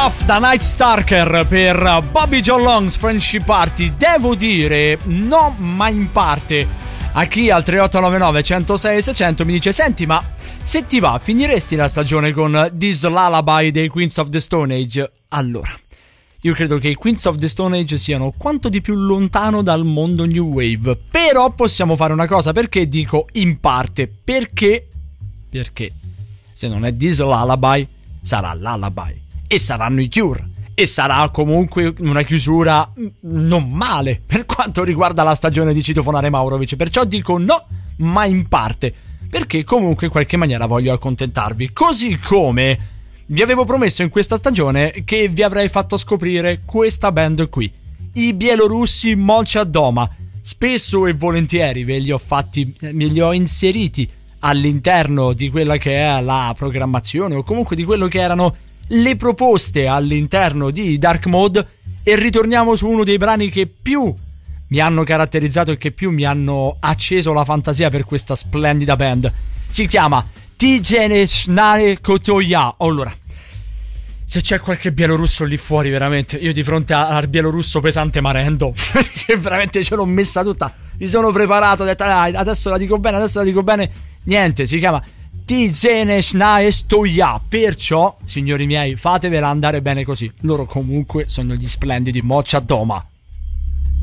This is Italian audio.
Off da Night Stalker per Bobby John Long's Friendship Party. Devo dire, no, ma in parte. A chi al 3899 106 600 mi dice: senti, ma se ti va, finiresti la stagione con This Lullaby dei Queens of the Stone Age? Allora, io credo che i Queens of the Stone Age siano quanto di più lontano dal mondo New Wave. Però possiamo fare una cosa. Perché dico in parte? Perché se non è This Lullaby, sarà Lullaby. E saranno i Cure. E sarà comunque una chiusura non male per quanto riguarda la stagione di Citofonare Maurovic. Perciò dico no, ma in parte. Perché comunque in qualche maniera voglio accontentarvi. Così come vi avevo promesso in questa stagione che vi avrei fatto scoprire questa band qui. I bielorussi Molchat Doma. Spesso e volentieri ve li ho inseriti all'interno di quella che è la programmazione, o comunque di quello che erano le proposte all'interno di Dark Mode. E ritorniamo su uno dei brani che più mi hanno caratterizzato e che più mi hanno acceso la fantasia per questa splendida band. Si chiama Tijenechnare Kotoya. Allora, se c'è qualche bielorusso lì fuori, veramente, io di fronte al bielorusso pesante marendo, perché veramente ce l'ho messa tutta, mi sono preparato, ho detto adesso la dico bene. Niente, si chiama Tijenechnare Stoya. Perciò, signori miei, fatevela andare bene così. Loro comunque sono gli splendidi Molchat Doma.